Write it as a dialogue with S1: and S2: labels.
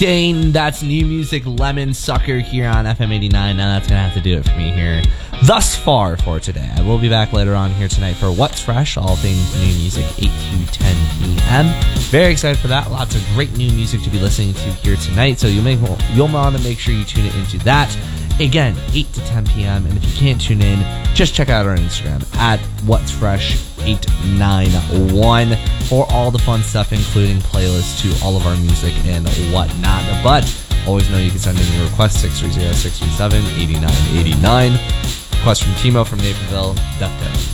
S1: Dane, that's New Music Lemon Sucker here on FM 89. Now that's going to have to do it for me here thus far for today. I will be back later on here tonight for What's Fresh, all things new music, 8 to 10 p.m. Very excited for that. Lots of great new music to be listening to here tonight, so you'll want to make sure you tune into that. Again, 8 to 10 p.m. And if you can't tune in, just check out our Instagram at What's Fresh 891 for all the fun stuff, including playlists to all of our music and whatnot. But always know you can send in your request, 630-637-8989. Request from Timo from Naperville, Duck Down.